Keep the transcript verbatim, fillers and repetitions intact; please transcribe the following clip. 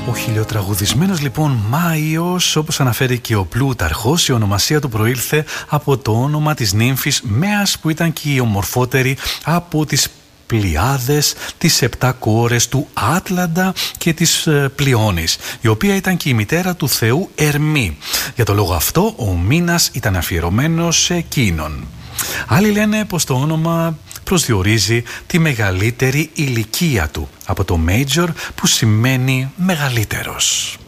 Ο χιλιοτραγουδισμένος λοιπόν Μάιος, όπως αναφέρει και ο Πλούταρχος, η ονομασία του προήλθε από το όνομα της νύμφης Μέας, που ήταν και η ομορφότερη από τις Πλειάδες, τις επτά κόρες του Άτλαντα και της ε, Πλειώνης, η οποία ήταν και η μητέρα του θεού Ερμή. Για το λόγο αυτό ο μήνας ήταν αφιερωμένος σε εκείνον. Άλλοι λένε πως το όνομα προσδιορίζει τη μεγαλύτερη ηλικία του, από το Major που σημαίνει μεγαλύτερος.